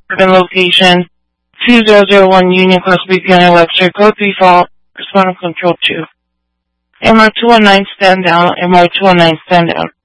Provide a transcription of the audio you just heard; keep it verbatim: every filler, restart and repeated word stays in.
urban location, two zero zero one Union Cross Beacon Electric, code three fault, respond control two. M R two one nine stand down, M R two one nine stand down.